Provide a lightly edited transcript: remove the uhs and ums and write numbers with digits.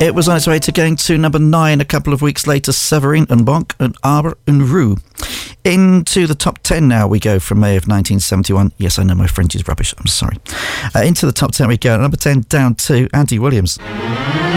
It was on its way to going to number 9 a couple of weeks later. Severin and Bonk and Aber and Rue. Into the top 10 now we go from May of 1971. Yes, I know my French is rubbish. I'm sorry. Into the top 10 we go. Number 10 down to Andy Williams.